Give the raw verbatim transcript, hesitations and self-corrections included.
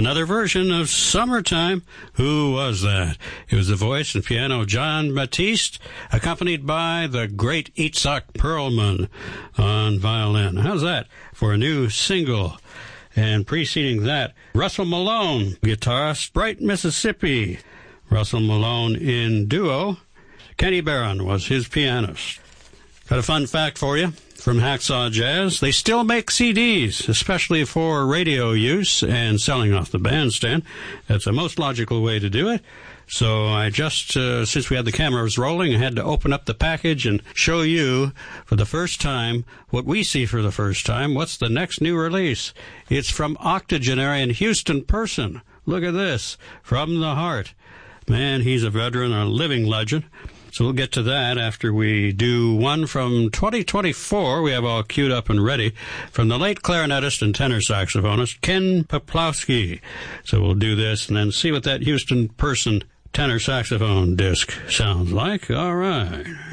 another version of Summertime. Who was that? It was the voice and piano of John Batiste, accompanied by the great Itzhak Perlman on violin. How's that for a new single? And preceding that, Russell Malone, guitarist, Bright, Mississippi. Russell Malone in duo. Kenny Barron was his pianist. Got a fun fact for you from Hacksaw Jazz. They still make C Ds, especially for radio use and selling off the bandstand. That's the most logical way to do it. So I just, uh, since we had the cameras rolling, I had to open up the package and show you for the first time what we see for the first time. What's the next new release? It's from octogenarian Houston Person. Look at this. From the Heart. Man, he's a veteran, a living legend. So we'll get to that after we do one from twenty twenty-four. We have all queued up and ready from the late clarinetist and tenor saxophonist Ken Peplowski. So we'll do this and then see what that Houston Person tenor saxophone disc sounds like. All right.